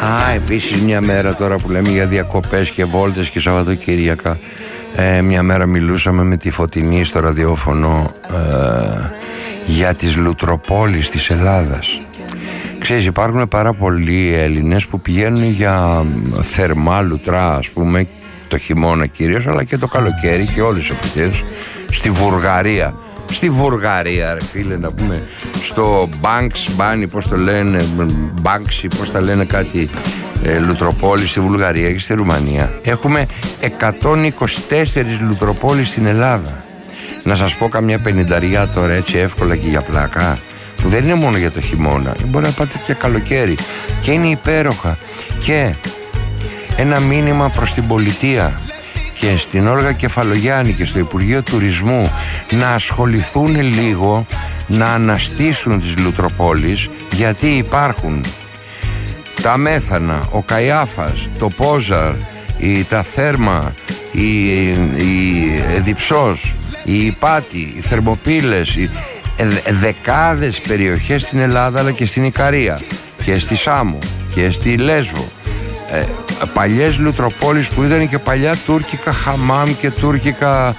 Επίσης μια μέρα, τώρα που λέμε για διακοπές και βόλτες και Σαββατοκύριακα, μια μέρα μιλούσαμε με τη Φωτεινή στο ραδιόφωνο για τις λουτροπόλεις της Ελλάδας. Ξέρεις, υπάρχουν πάρα πολλοί Έλληνες που πηγαίνουν για θερμά λουτρά, ας πούμε, το χειμώνα κυρίως, αλλά και το καλοκαίρι και όλες τις εποχές, στη Βουλγαρία. Στη Βουλγαρία, ρε φίλε, να πούμε, στο Banks, πώς το λένε, Banksy, πώς τα λένε, κάτι λουτροπόλεις στη Βουλγαρία και στη Ρουμανία. Έχουμε 124 λουτροπόλεις στην Ελλάδα. Να σας πω καμιά 50 τώρα, έτσι εύκολα και για πλάκα, που δεν είναι μόνο για το χειμώνα, μπορεί να πάτε και καλοκαίρι και είναι υπέροχα. Και ένα μήνυμα προς την πολιτεία και στην Όλγα Κεφαλογιάννη και στο Υπουργείο Τουρισμού να ασχοληθούν λίγο να αναστήσουν τις λουτροπόλεις, γιατί υπάρχουν τα Μέθανα, ο Καϊάφας, το Πόζαρ, τα Θέρμα, η Διψός, η Υπάτη, οι Θερμοπύλες, δεκάδες περιοχές στην Ελλάδα αλλά και στην Ικαρία και στη Σάμο και στη Λέσβο, παλιές λουτροπόλεις που ήταν και παλιά τουρκικά χαμάμ και τουρκικά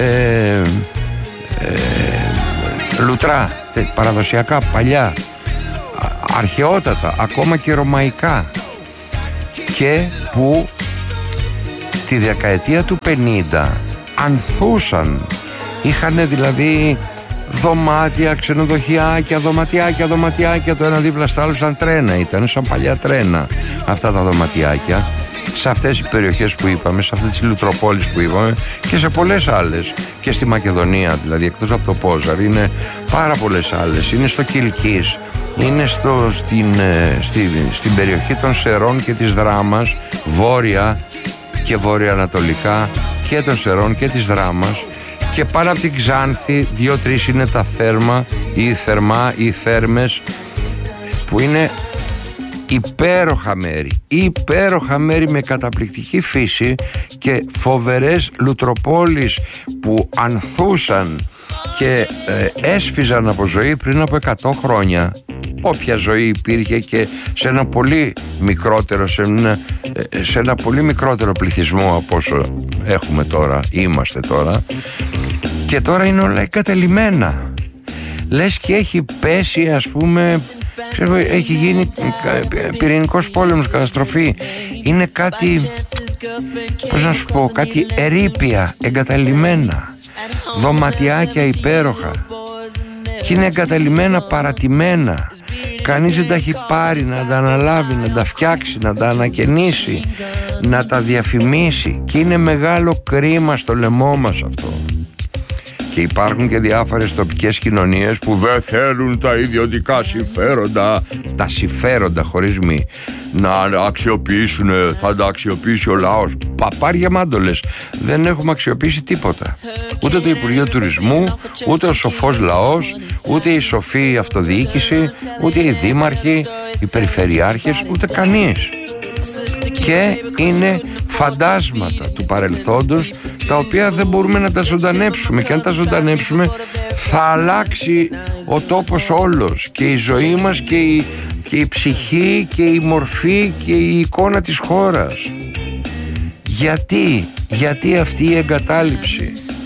λουτρά, παραδοσιακά παλιά, αρχαιότατα, ακόμα και ρωμαϊκά, και που τη δεκαετία του 50 ανθούσαν, είχαν δηλαδή δωμάτια, ξενοδοχιάκια, δωματιάκια το ένα δίπλα στο άλλο, σαν τρένα ήταν, σαν παλιά τρένα αυτά τα δωματιάκια, σε αυτές οι περιοχές που είπαμε, σε αυτές τις λουτροπόλεις που είπαμε και σε πολλές άλλες, και στη Μακεδονία δηλαδή, εκτός από το Πόζαρ είναι πάρα πολλές άλλες, είναι στο Κιλκής, είναι στην περιοχή των Σερών και της Δράμας, βόρεια και βορειοανατολικά και των Σερών και της Δράμας, και πάνω από την Ξάνθη 2-3 είναι τα Θέρμα ή Θερμά ή Θέρμες, που είναι υπέροχα μέρη με καταπληκτική φύση και φοβερές λουτροπόλεις που ανθούσαν και έσφιζαν από ζωή πριν από 100 χρόνια. Όποια ζωή υπήρχε και σε ένα πολύ μικρότερο, σε ένα πολύ μικρότερο πληθυσμό από όσο έχουμε τώρα, είμαστε τώρα, και τώρα είναι όλα εγκαταλειμμένα. Λες και έχει πέσει, ας πούμε, ξέρω, έχει γίνει πυρηνικός πόλεμος, καταστροφή. Είναι κάτι, πώς να σου πω, κάτι ερείπια εγκαταλειμμένα, δωματιάκια υπέροχα, και είναι εγκαταλειμμένα, παρατημένα. Κανείς δεν τα έχει πάρει να τα αναλάβει, να τα φτιάξει, να τα ανακαινήσει, να τα διαφημίσει, και είναι μεγάλο κρίμα στο λαιμό μας αυτό. Και υπάρχουν και διάφορες τοπικές κοινωνίες που δεν θέλουν τα ιδιωτικά συμφέροντα, τα συμφέροντα χωρίς μη, να αξιοποιήσουν, θα τα αξιοποιήσει ο λαός. Παπάρια μάντολες, δεν έχουμε αξιοποιήσει τίποτα. Ούτε το Υπουργείο Τουρισμού, ούτε ο σοφός λαός, ούτε η σοφή αυτοδιοίκηση, ούτε οι δήμαρχοι, οι περιφερειάρχες, ούτε κανείς. Και είναι φαντάσματα του παρελθόντος, τα οποία δεν μπορούμε να τα ζωντανέψουμε, και αν τα ζωντανέψουμε θα αλλάξει ο τόπος όλος, και η ζωή μας και η ψυχή και η μορφή και η εικόνα της χώρας. Γιατί αυτή η εγκατάλειψη?